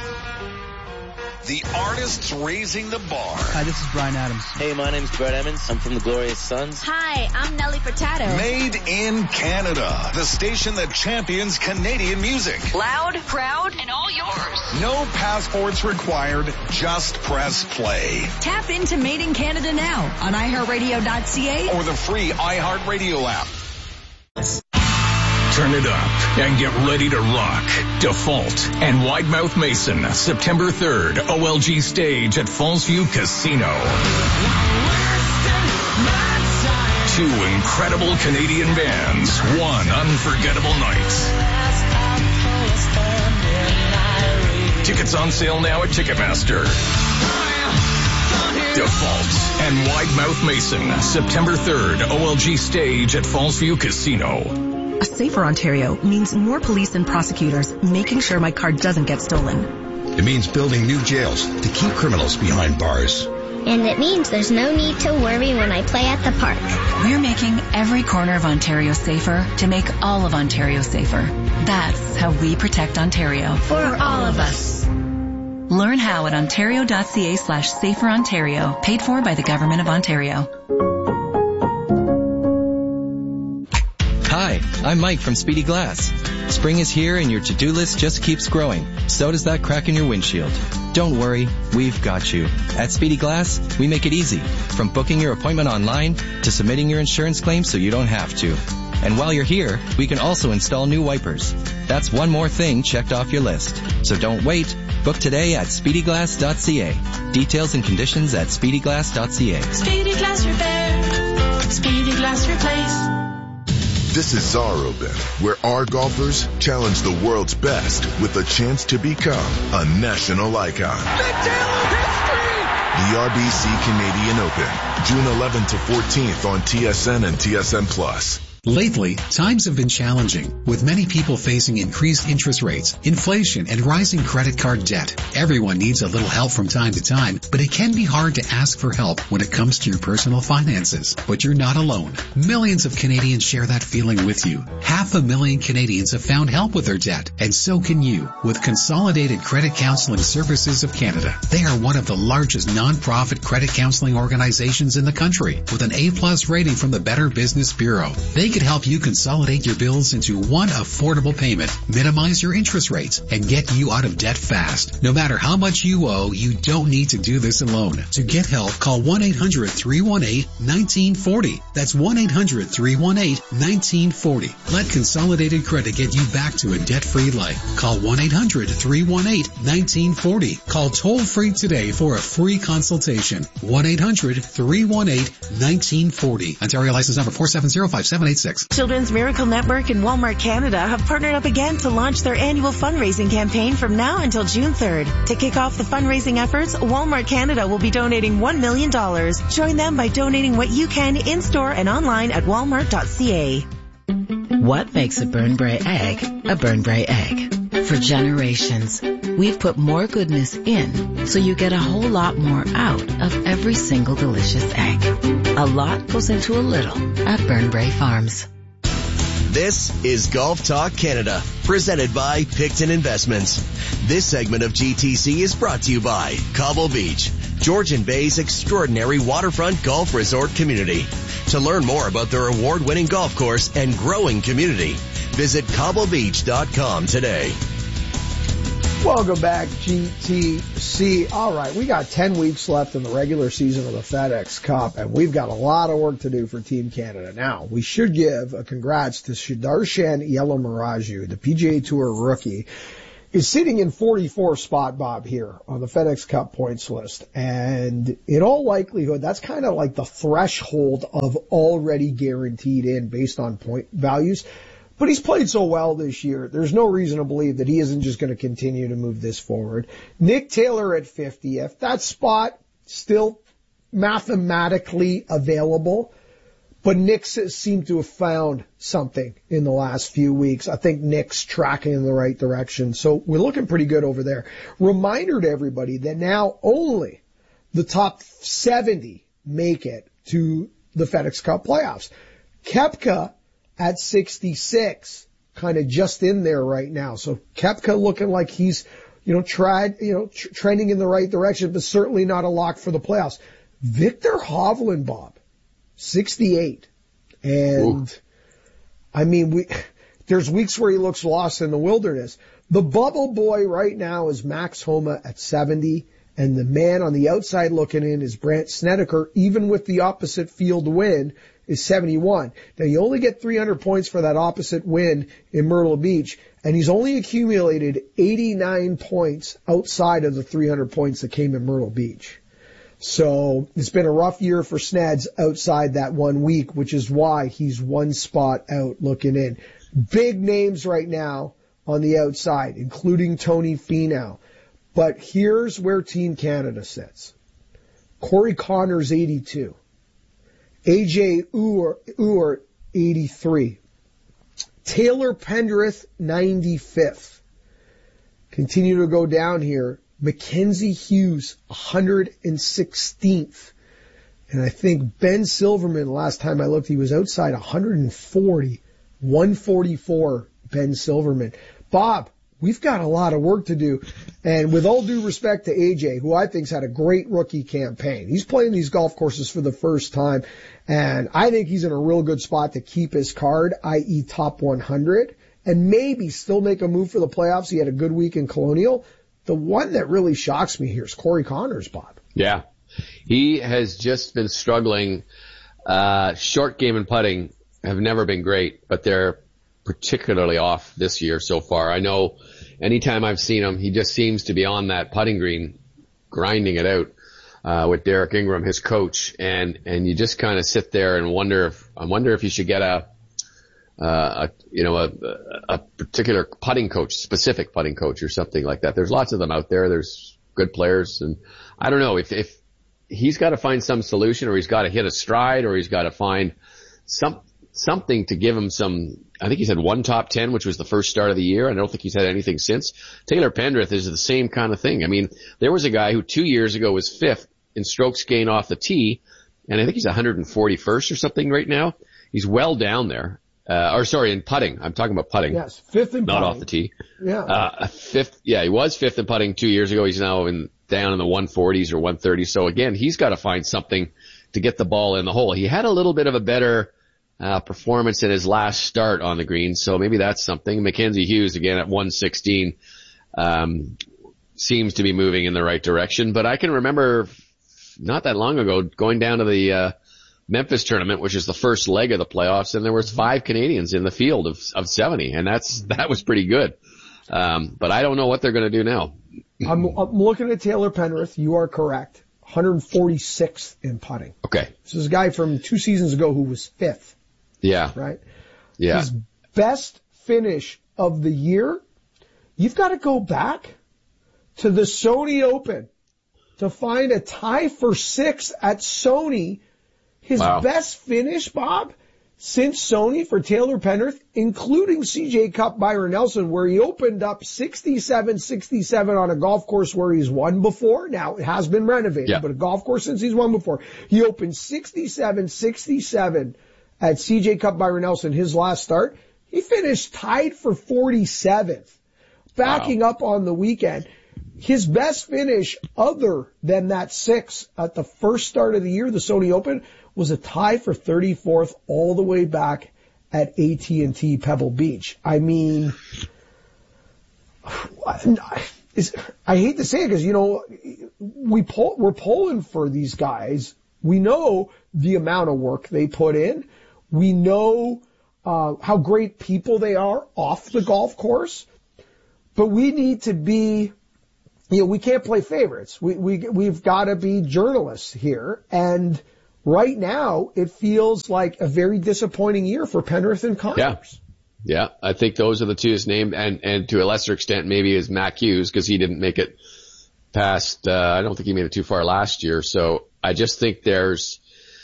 The artists raising the bar. Hi, this is Bryan Adams. Hey, my name's Brett Emmons. I'm from the Glorious Sons. Hi, I'm Nelly Furtado. Made in Canada. The station that champions Canadian music. Loud, proud, and all yours. No passports required. Just press play. Tap into Made in Canada now on iHeartRadio.ca or the free iHeartRadio app. Turn it up and get ready to rock. Default and Widemouth Mason, September 3rd, OLG stage at Fallsview Casino. 2 incredible Canadian bands, 1 unforgettable night. Tickets on sale now at Ticketmaster. Default and Widemouth Mason, September 3rd, OLG stage at Fallsview Casino. A safer Ontario means more police and prosecutors making sure my car doesn't get stolen. It means building new jails to keep criminals behind bars. And it means there's no need to worry when I play at the park. We're making every corner of Ontario safer to make all of Ontario safer. That's how we protect Ontario. For all of us. Learn how at ontario.ca/saferontario, paid for by the Government of Ontario. Hi, I'm Mike from Speedy Glass. Spring is here and your to-do list just keeps growing. So does that crack in your windshield. Don't worry, we've got you. At Speedy Glass, we make it easy. From booking your appointment online to submitting your insurance claim so you don't have to. And while you're here, we can also install new wipers. That's one more thing checked off your list. So don't wait. Book today at speedyglass.ca. Details and conditions at speedyglass.ca. Speedy Glass Repair. Speedy Glass Replace. This is Czar Open, where our golfers challenge the world's best with a chance to become a national icon. The RBC Canadian Open, June 11th to 14th on TSN and TSN+. Lately, times have been challenging, with many people facing increased interest rates, inflation, and rising credit card debt. Everyone needs a little help from time to time, but it can be hard to ask for help when it comes to your personal finances. But you're not alone. Millions of Canadians share that feeling with you. 500,000 Canadians have found help with their debt, and so can you, with Consolidated Credit Counseling Services of Canada. They are one of the largest non-profit credit counseling organizations in the country, with an A+ rating from the Better Business Bureau. They could help you consolidate your bills into one affordable payment, minimize your interest rates, and get you out of debt fast. No matter how much you owe, you don't need to do this alone. To get help, call 1-800-318-1940. That's 1-800-318-1940. Let Consolidated Credit get you back to a debt-free life. Call 1-800-318-1940. Call toll-free today for a free consultation. 1-800-318-1940. Ontario license number 4705786. Children's Miracle Network and Walmart Canada have partnered up again to launch their annual fundraising campaign from now until June 3rd. To kick off the fundraising efforts, Walmart Canada will be donating $1 million. Join them by donating what you can in-store and online at walmart.ca. What makes a Burnbrae egg a Burnbrae egg? For generations, we've put more goodness in so you get a whole lot more out of every single delicious egg. A lot goes into a little at Burnbrae Farms. This is Golf Talk Canada, presented by Picton Investments. This segment of GTC is brought to you by Cobble Beach, Georgian Bay's extraordinary waterfront golf resort community. To learn more about their award-winning golf course and growing community, visit cobblebeach.com today. Welcome back, GTC. All right, we got 10 weeks left in the regular season of the FedEx Cup, and we've got a lot of work to do for Team Canada. Now, we should give a congrats to Sudarshan Yelamaraju, the PGA Tour rookie, is sitting in 44th spot, Bob, here on the FedEx Cup points list. And in all likelihood, that's kind of like the threshold of already guaranteed in based on point values. But he's played so well this year, there's no reason to believe that he isn't just going to continue to move this forward. Nick Taylor at 50th. That spot still mathematically available, but Nick seemed to have found something in the last few weeks. I think Nick's tracking in the right direction, so we're looking pretty good over there. Reminder to everybody that now only the top 70 make it to the FedEx Cup playoffs. Koepka at 66, kind of just in there right now. So Koepka looking like he's, trending in the right direction, but certainly not a lock for the playoffs. Victor Hovland, Bob, 68. And ooh. I mean, there's weeks where he looks lost in the wilderness. The bubble boy right now is Max Homa at 70. And the man on the outside looking in is Brandt Snedeker, even with the opposite field win, is 71. Now, you only get 300 points for that opposite win in Myrtle Beach, and he's only accumulated 89 points outside of the 300 points that came in Myrtle Beach. So it's been a rough year for Sneds outside that 1 week, which is why he's one spot out looking in. Big names right now on the outside, including Tony Finau. But here's where Team Canada sits. Corey Connors, 82. AJ Ure, 83. Taylor Pendrith, 95th. Continue to go down here. Mackenzie Hughes, 116th. And I think Ben Silverman, last time I looked, he was outside 140. 144, Ben Silverman. Bob, we've got a lot of work to do. And with all due respect to AJ, who I think's had a great rookie campaign, he's playing these golf courses for the first time. And I think he's in a real good spot to keep his card, i.e. top 100, and maybe still make a move for the playoffs. He had a good week in Colonial. The one that really shocks me here is Corey Connors, Bob. Yeah. He has just been struggling. Short game and putting have never been great, but they're particularly off this year so far. I know anytime I've seen him, he just seems to be on that putting green, grinding it out, with Derek Ingram, his coach. And you just kind of sit there and wonder if you should get a particular putting coach, specific putting coach or something like that. There's lots of them out there. There's good players. And I don't know if he's got to find some solution, or he's got to hit a stride, or he's got to find something to give him some. I think he's had one top 10, which was the first start of the year. I don't think he's had anything since. Taylor Pendrith is the same kind of thing. I mean, there was a guy who 2 years ago was 5th in strokes gained off the tee, and I think he's 141st or something right now. He's well down there. In putting. I'm talking about putting. Yes, 5th in putting. Not off the tee. Yeah. 5th. Yeah, he was 5th in putting 2 years ago. He's now down in the 140s or 130s. So again, he's got to find something to get the ball in the hole. He had a little bit of a better performance in his last start on the green, so maybe that's something. Mackenzie Hughes, again, at 116, seems to be moving in the right direction. But I can remember not that long ago going down to the Memphis tournament, which is the first leg of the playoffs, and there was 5 Canadians in the field of 70, and that was pretty good. But I don't know what they're going to do now. I'm looking at Taylor Pendrith. You are correct. 146th in putting. Okay. This is a guy from 2 seasons ago who was 5th. Yeah. Right? Yeah. His best finish of the year, you've got to go back to the Sony Open to find a tie for 6th at Sony. His best finish, Bob, since Sony for Taylor Pendrith, including CJ Cup Byron Nelson, where he opened up 67-67 on a golf course where he's won before. Now, it has been renovated, but a golf course since he's won before. He opened 67-67 at CJ Cup Byron Nelson, his last start. He finished tied for 47th, backing up on the weekend. His best finish other than that 6 at the first start of the year, the Sony Open, was a tie for 34th all the way back at AT&T Pebble Beach. I mean, I hate to say it because, you know, we're pulling for these guys. We know the amount of work they put in. We know how great people they are off the golf course. But we need to be, you know, we can't play favorites. We've got to be journalists here. And right now, it feels like a very disappointing year for Penrith and Connors. Yeah, I think those are the two named, and to a lesser extent maybe is Mac Hughes, because he didn't make it past, I don't think he made it too far last year. So I just think there's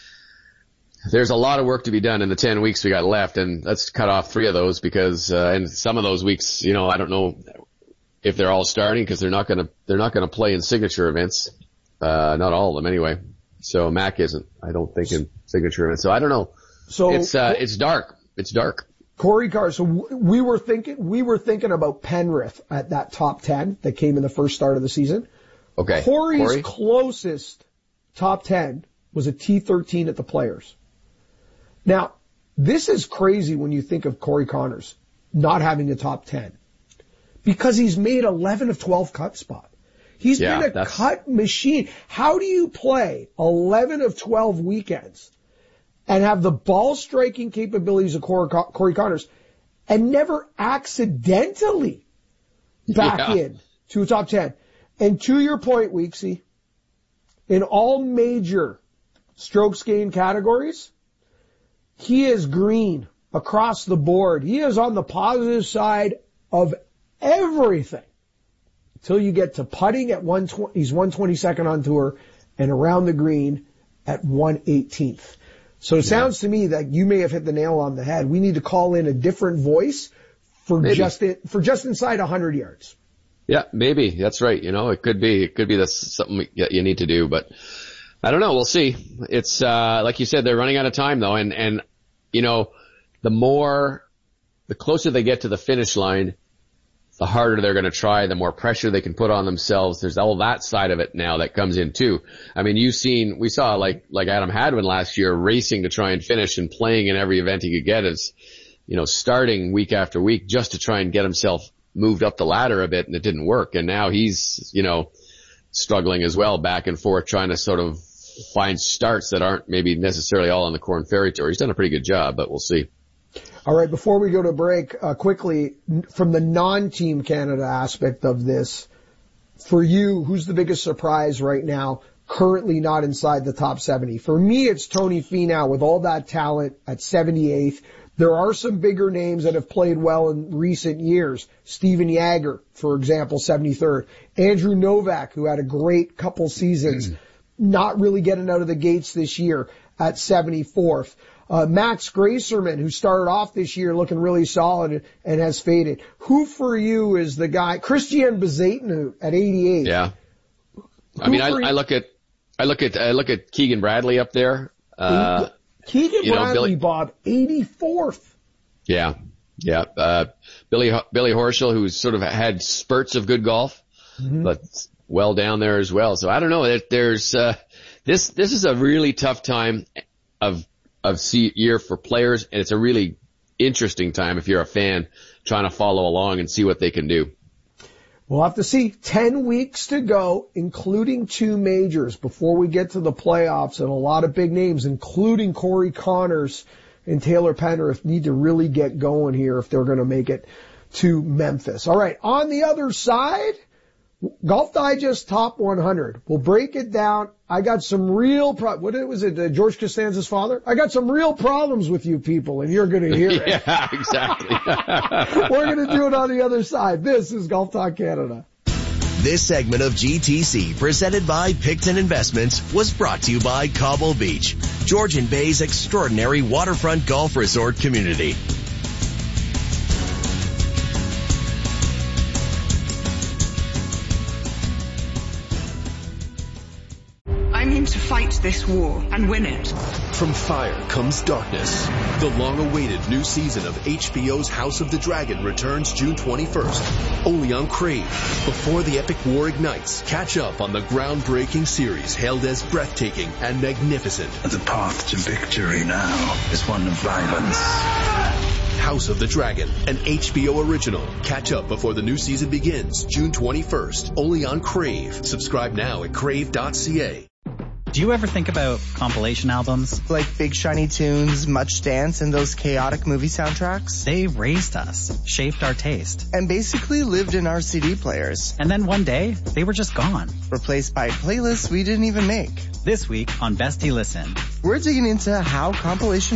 a lot of work to be done in the 10 weeks we got left, and let's cut off 3 of those because, and some of those weeks, you know, I don't know if they're all starting because they're not gonna play in signature events. Not all of them anyway. So Mac isn't, I don't think, in signature events. So I don't know. So it's dark. It's dark. Corey Carr, so we were thinking about Penrith at that top 10 that came in the first start of the season. Okay. Corey's closest top 10 was a T13 at the Players. Now, this is crazy when you think of Corey Connors not having a top 10 because he's made 11 of 12 cut spot. He's been a cut machine. How do you play 11 of 12 weekends and have the ball striking capabilities of Corey Connors and never accidentally back in to a top 10? And to your point, Weeksy, in all major strokes gained categories, he is green across the board. He is on the positive side of everything. Until you get to putting at 120, he's 122nd on tour, and around the green at 118th. So it sounds to me that you may have hit the nail on the head. We need to call in a different voice for just inside 100 yards. Yeah, maybe. That's right. You know, it could be that's something you need to do, but I don't know. We'll see. It's, like you said, they're running out of time though. And, you know, the closer they get to the finish line, the harder they're going to try, the more pressure they can put on themselves. There's all that side of it now that comes in too. I mean, we saw like Adam Hadwin last year racing to try and finish and playing in every event he could get, as, you know, starting week after week just to try and get himself moved up the ladder a bit, and it didn't work. And now he's, you know, struggling as well, back and forth, trying to sort of find starts that aren't maybe necessarily all on the Corn Ferry Tour. He's done a pretty good job, but we'll see. All right, before we go to break, quickly, from the non-Team Canada aspect of this, for you, who's the biggest surprise right now, currently not inside the top 70? For me, it's Tony Finau with all that talent at 78th. There are some bigger names that have played well in recent years. Steven Yager, for example, 73rd. Andrew Novak, who had a great couple seasons, not really getting out of the gates this year at 74th. Max Gracerman, who started off this year looking really solid and has faded. Who for you is the guy? Christian Bezatin at 88. Yeah. I mean, I look at Keegan Bradley up there. Keegan Bradley, Bob, 84th. Yeah. Billy Horschel, who's sort of had spurts of good golf, but well down there as well. So I don't know. There's this is a really tough time of year for players, and it's a really interesting time if you're a fan trying to follow along and see what they can do. We'll have to see. 10 weeks to go, including 2 majors before we get to the playoffs, and a lot of big names, including Corey Connors and Taylor Penrith, need to really get going here if they're going to make it to Memphis. All right, on the other side, Golf Digest Top 100. We'll break it down. I got some real George Costanza's father? I got some real problems with you people, and you're going to hear it. Yeah, exactly. We're going to do it on the other side. This is Golf Talk Canada. This segment of GTC, presented by Picton Investments, was brought to you by Cobble Beach, Georgian Bay's extraordinary waterfront golf resort community. I'm in to fight this war and win it. from fire comes darkness. The long-awaited new season of HBO's House of the Dragon returns June 21st, only on Crave. Before the epic war ignites, catch up on the groundbreaking series hailed as breathtaking and magnificent. The path to victory now is one of violence. House of the Dragon, an HBO original. Catch up before the new season begins, June 21st, only on Crave. Subscribe now at crave.ca. Do you ever think about compilation albums? Like Big Shiny Tunes, Much Dance, and those chaotic movie soundtracks? They raised us, shaped our taste. And basically lived in our CD players. And then one day, they were just gone. Replaced by playlists we didn't even make. This week on Bestie Listen, we're digging into how compilation